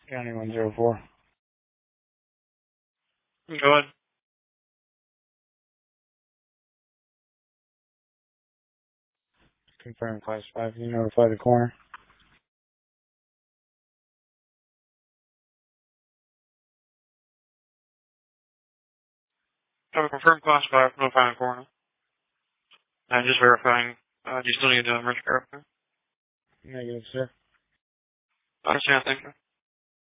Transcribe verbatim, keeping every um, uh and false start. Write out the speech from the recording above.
County one zero four. Go ahead. Confirm classified. Can you notify the coroner? I have a confirmed classified from the final coroner. I'm just verifying. Uh, do you still need a uh, emergency care? Negative, sir. I understand, thank you.